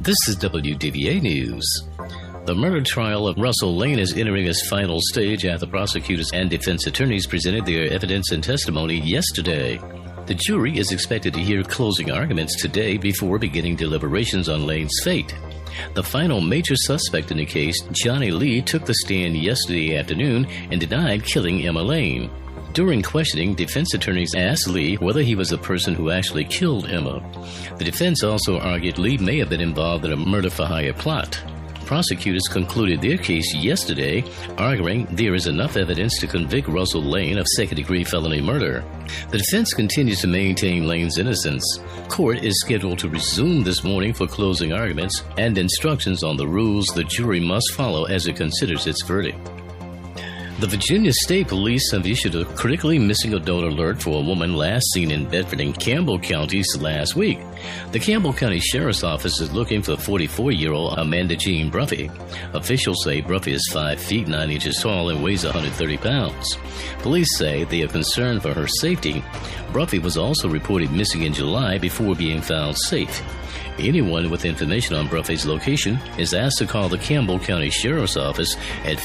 This is WDVA News. The murder trial of Russell Lane is entering its final stage after prosecutors and defense attorneys presented their evidence and testimony yesterday. The jury is expected to hear closing arguments today before beginning deliberations on Lane's fate. The final major suspect in the case, Johnny Lee, took the stand yesterday afternoon and denied killing Emma Lane. During questioning, defense attorneys asked Lee whether he was the person who actually killed Emma. The defense also argued Lee may have been involved in a murder-for-hire plot. Prosecutors concluded their case yesterday, arguing there is enough evidence to convict Russell Lane of second-degree felony murder. The defense continues to maintain Lane's innocence. Court is scheduled to resume this morning for closing arguments and instructions on the rules the jury must follow as it considers its verdict. The Virginia State Police have issued a critically missing adult alert for a woman last seen in Bedford and Campbell counties last week. The Campbell County Sheriff's Office is looking for 44-year-old Amanda Jean Bruffy. Officials say Bruffy is 5 feet 9 inches tall and weighs 130 pounds. Police say they are concerned for her safety. Bruffy was also reported missing in July before being found safe. Anyone with information on Bruffy's location is asked to call the Campbell County Sheriff's Office at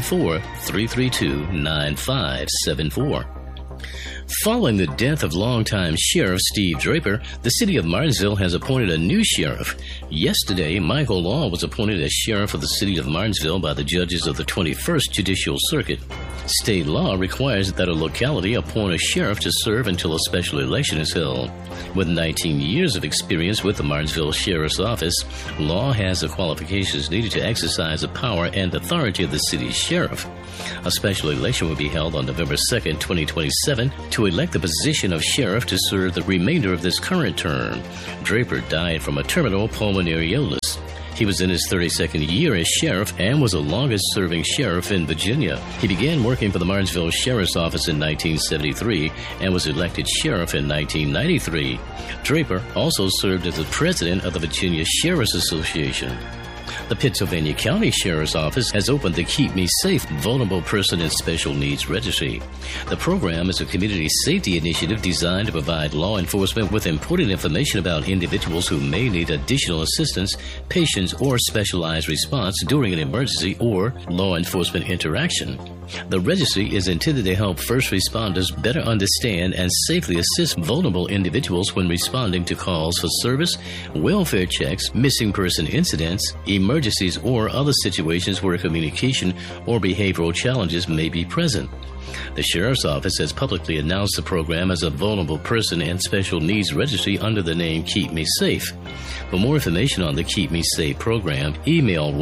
434-332-9574. Following the death of longtime Sheriff Steve Draper, the city of Martinsville has appointed a new sheriff. Yesterday, Michael Law was appointed as sheriff of the city of Martinsville by the judges of the 21st Judicial Circuit. State law requires that a locality appoint a sheriff to serve until a special election is held. With 19 years of experience with the Martinsville Sheriff's Office, Law has the qualifications needed to exercise the power and authority of the city's sheriff. A special election will be held on November 2, 2027, to elect the position of sheriff to serve the remainder of this current term. Draper died from a terminal pulmonary illness. He was in his 32nd year as sheriff and was the longest-serving sheriff in Virginia. He began working for the Martinsville Sheriff's Office in 1973 and was elected sheriff in 1993. Draper also served as the president of the Virginia Sheriff's Association. The Pittsylvania County Sheriff's Office has opened the Keep Me Safe Vulnerable Person and Special Needs Registry. The program is a community safety initiative designed to provide law enforcement with important information about individuals who may need additional assistance, patience, or specialized response during an emergency or law enforcement interaction. The registry is intended to help first responders better understand and safely assist vulnerable individuals when responding to calls for service, welfare checks, missing person incidents, emergencies, or other situations where communication or behavioral challenges may be present. The Sheriff's Office has publicly announced the program as a Vulnerable Person and Special Needs Registry under the name Keep Me Safe. For more information on the Keep Me Safe program, email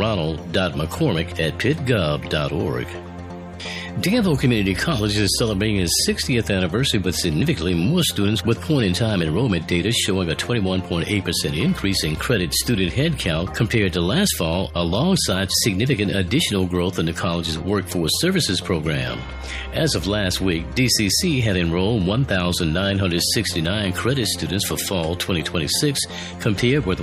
ronald.mccormick@pittgov.org. Danville Community College is celebrating its 60th anniversary with significantly more students, with point-in-time enrollment data showing a 21.8% increase in credit student headcount compared to last fall, alongside significant additional growth in the college's workforce services program. As of last week, DCC had enrolled 1,969 credit students for fall 2026, compared with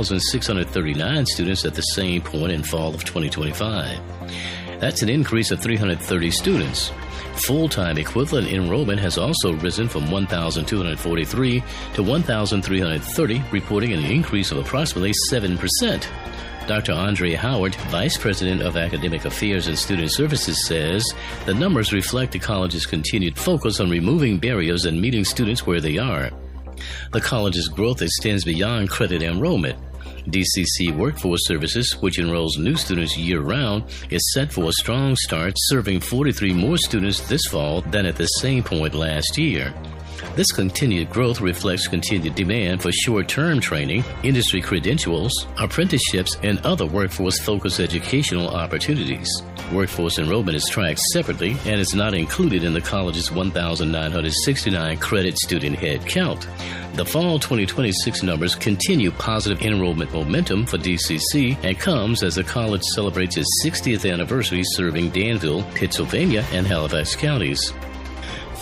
1,639 students at the same point in fall of 2025. That's an increase of 330 students. Full-time equivalent enrollment has also risen from 1,243 to 1,330, reporting an increase of approximately 7%. Dr. Andre Howard, Vice President of Academic Affairs and Student Services, says the numbers reflect the college's continued focus on removing barriers and meeting students where they are. The college's growth extends beyond credit enrollment. DCC Workforce Services, which enrolls new students year-round, is set for a strong start, serving 43 more students this fall than at the same point last year. This continued growth reflects continued demand for short-term training, industry credentials, apprenticeships, and other workforce-focused educational opportunities. Workforce enrollment is tracked separately and is not included in the college's 1,969 credit student head count. The fall 2026 numbers continue positive enrollment momentum for DCC and comes as the college celebrates its 60th anniversary serving Danville, Pittsylvania, and Halifax counties.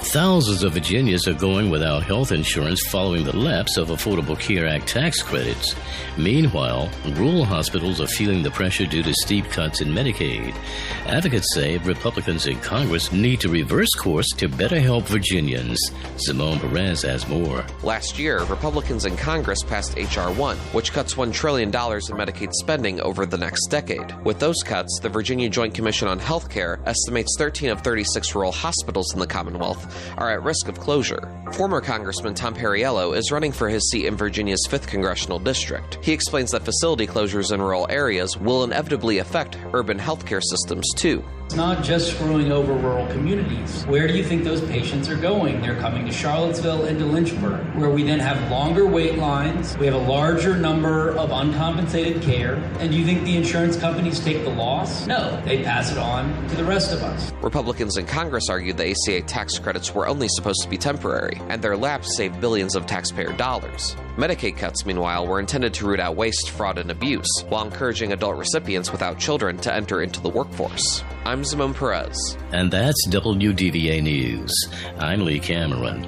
Thousands of Virginians are going without health insurance following the lapse of Affordable Care Act tax credits. Meanwhile, rural hospitals are feeling the pressure due to steep cuts in Medicaid. Advocates say Republicans in Congress need to reverse course to better help Virginians. Simone Perez has more. Last year, Republicans in Congress passed H.R. 1, which cuts $1 trillion in Medicaid spending over the next decade. With those cuts, the Virginia Joint Commission on Health Care estimates 13 of 36 rural hospitals in the Commonwealth are at risk of closure. Former Congressman Tom Perriello is running for his seat in Virginia's 5th Congressional District. He explains that facility closures in rural areas will inevitably affect urban healthcare systems too. It's not just screwing over rural communities. Where do you think those patients are going? They're coming to Charlottesville and to Lynchburg, where we then have longer wait lines. We have a larger number of uncompensated care. And do you think the insurance companies take the loss? No, they pass it on to the rest of us. Republicans in Congress argued the ACA tax credits were only supposed to be temporary, and their lapse saved billions of taxpayer dollars. Medicaid cuts, meanwhile, were intended to root out waste, fraud, and abuse, while encouraging adult recipients without children to enter into the workforce. I'm Simone Perez. And that's WDVA News. I'm Lee Cameron.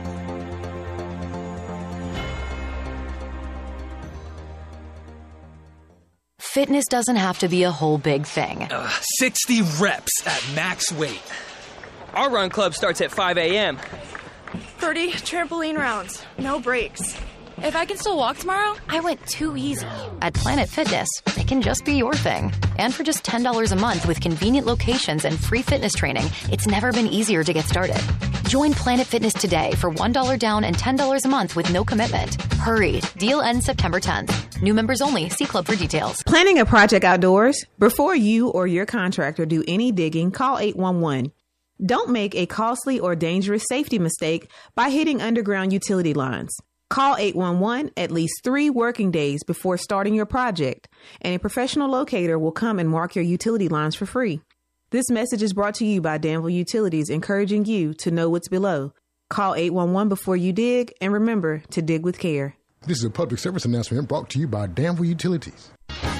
Fitness doesn't have to be a whole big thing. 60 reps at max weight. Our run club starts at 5 a.m. 30 trampoline rounds, no breaks. If I can still walk tomorrow? I went too easy. At Planet Fitness, it can just be your thing. And for just $10 a month with convenient locations and free fitness training, it's never been easier to get started. Join Planet Fitness today for $1 down and $10 a month with no commitment. Hurry. Deal ends September 10th. New members only. See club for details. Planning a project outdoors? Before you or your contractor do any digging, call 811. Don't make a costly or dangerous safety mistake by hitting underground utility lines. Call 811 at least 3 working days before starting your project, and a professional locator will come and mark your utility lines for free. This message is brought to you by Danville Utilities, encouraging you to know what's below. Call 811 before you dig, and remember to dig with care. This is a public service announcement brought to you by Danville Utilities.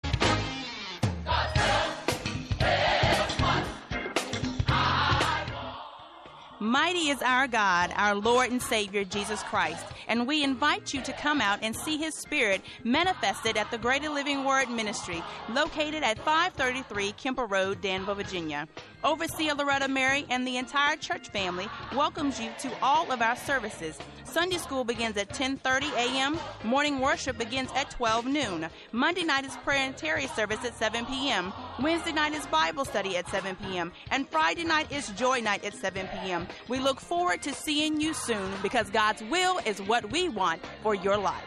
Mighty is our God, our Lord and Savior, Jesus Christ, and we invite you to come out and see His Spirit manifested at the Greater Living Word Ministry, located at 533 Kemper Road, Danville, Virginia. Overseer Loretta Mary and the entire church family welcomes you to all of our services. Sunday school begins at 10:30 a.m. Morning worship begins at 12 noon. Monday night is prayer and Terry service at 7 p.m. Wednesday night is Bible study at 7 p.m. And Friday night is Joy Night at 7 p.m. We look forward to seeing you soon, because God's will is what we want for your life.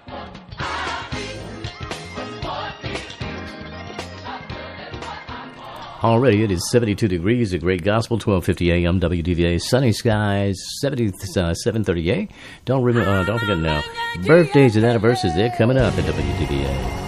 Already it is 72 degrees, a great gospel, 1250 a.m. WDVA, sunny skies, 7:38. Don't forget now, birthdays and anniversaries, they're coming up at WDVA.